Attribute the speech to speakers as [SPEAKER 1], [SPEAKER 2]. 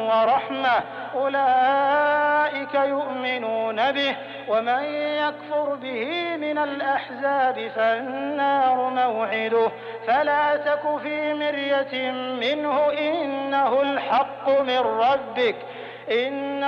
[SPEAKER 1] ورحمة أولئك يؤمنون به ومن يكفر به من الأحزاب فالنار موعده فلا تك في مرية منه إنه الحق من ربك